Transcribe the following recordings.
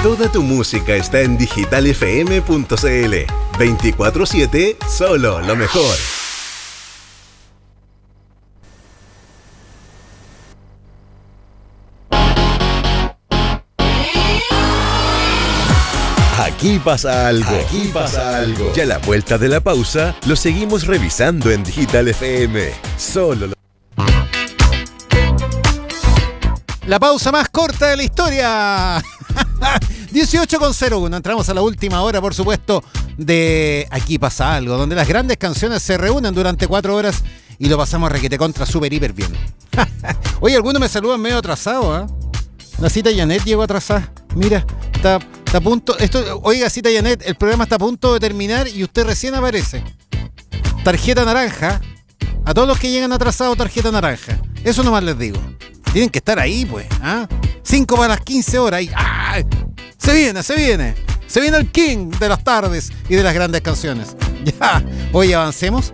Toda tu música está en digitalfm.cl. 24/7, solo lo mejor. Aquí pasa algo. Aquí pasa algo. Y a la vuelta de la pausa, lo seguimos revisando en Digital FM. Solo lo... La pausa más corta de la historia. 18:01. Entramos a la última hora, por supuesto, de Aquí pasa algo, donde las grandes canciones se reúnen durante 4 horas y lo pasamos requete contra súper hiper bien. Oye, algunos me saludan medio atrasado, ¿eh? La cita Janet llegó atrasada. Mira, está a punto. Oiga, cita Janet, el programa está a punto de terminar y usted recién aparece. Tarjeta naranja. A todos los que llegan atrasados, tarjeta naranja. Eso nomás les digo. Tienen que estar ahí, pues. 5 para las 15 horas. Y, ¡ah! Se viene. Se viene el king de las tardes y de las grandes canciones. Ya, hoy avancemos.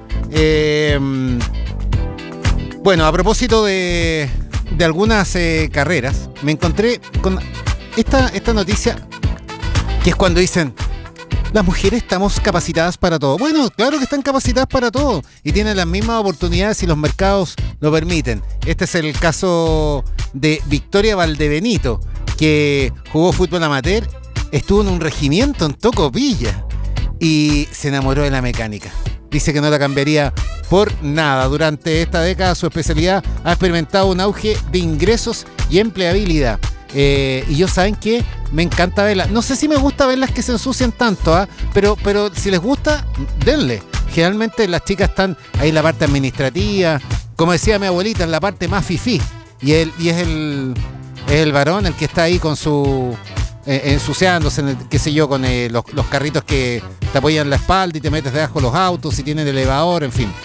Bueno, a propósito de algunas carreras, me encontré con esta noticia, que es cuando dicen: las mujeres estamos capacitadas para todo. Bueno, claro que están capacitadas para todo y tienen las mismas oportunidades si los mercados lo permiten. Este es el caso de Victoria Valdebenito, que jugó fútbol amateur, estuvo en un regimiento en Tocopilla y se enamoró de la mecánica. Dice que no la cambiaría por nada. Durante esta década su especialidad ha experimentado un auge de ingresos y empleabilidad. Y yo, ¿saben qué? Me encanta verlas. No sé si me gusta verlas que se ensucian tanto, pero si les gusta, denle. Generalmente las chicas están ahí en la parte administrativa, como decía mi abuelita, en la parte más fifí. Y es el varón el que está ahí con su... ensuciándose, qué sé yo, con los carritos que te apoyan la espalda y te metes debajo de los autos, si tienen elevador, en fin.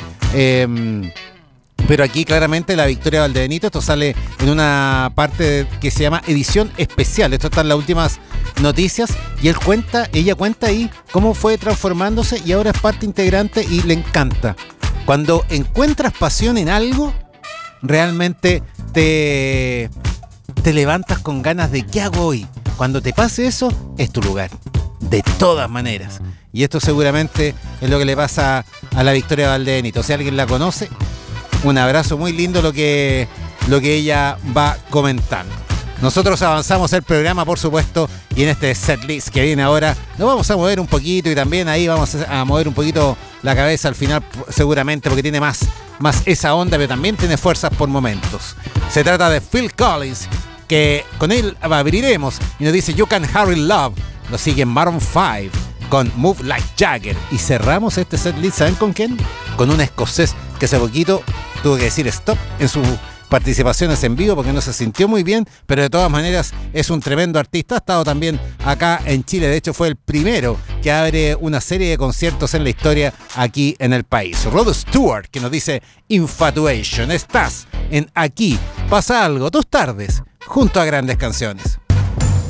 Pero aquí claramente la Victoria Valdebenito, esto sale en una parte que se llama edición especial. Esto está en las últimas noticias y ella cuenta ahí cómo fue transformándose y ahora es parte integrante y le encanta. Cuando encuentras pasión en algo, realmente te levantas con ganas de ¿qué hago hoy? Cuando te pase eso, es tu lugar. De todas maneras. Y esto seguramente es lo que le pasa a la Victoria Valdebenito. Si alguien la conoce, un abrazo, muy lindo lo que ella va comentando. Nosotros avanzamos el programa, por supuesto, y en este setlist que viene ahora nos vamos a mover un poquito y también ahí vamos a mover un poquito la cabeza al final, seguramente, porque tiene más esa onda, pero también tiene fuerzas por momentos. Se trata de Phil Collins, que con él abriremos y nos dice You Can Hurry Love. Lo sigue Maroon 5 con Move Like Jagger. Y cerramos este setlist, ¿saben con quién? Con un escocés que hace poquito tuvo que decir stop en sus participaciones en vivo porque no se sintió muy bien, pero de todas maneras es un tremendo artista. Ha estado también acá en Chile, de hecho fue el primero que abre una serie de conciertos en la historia aquí en el país. Rod Stewart, que nos dice Infatuation. Estás en Aquí pasa algo, tus tardes junto a grandes canciones.